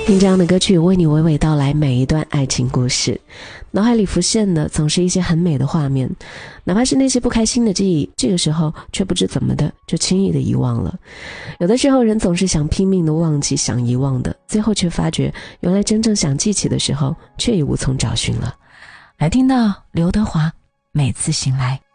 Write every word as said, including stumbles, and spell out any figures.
听这样的歌曲，为你娓娓道来每一段爱情故事，脑海里浮现的总是一些很美的画面，哪怕是那些不开心的记忆，这个时候却不知怎么的就轻易的遗忘了。有的时候人总是想拼命的忘记，想遗忘的，最后却发觉原来真正想记起的时候却已无从找寻了。 来听到刘德华每次醒来。